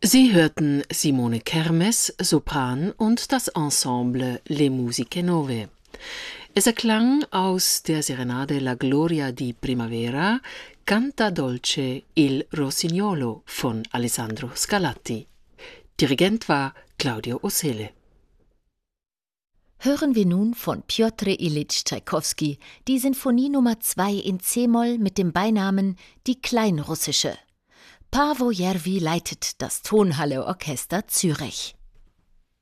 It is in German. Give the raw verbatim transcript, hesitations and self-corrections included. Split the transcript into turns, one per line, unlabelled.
Sie hörten Simone Kermes, Sopran und das Ensemble Le Musiche Nove. Es erklang aus der Serenade La Gloria di Primavera Canta dolce il Rossignolo von Alessandro Scarlatti. Dirigent war Claudio Osele.
Hören wir nun von Pjotr Ilyitsch Tschaikowski die Sinfonie Nummer zwei in C-Moll mit dem Beinamen Die Kleinrussische. Paavo Järvi leitet das Tonhalle Orchester Zürich.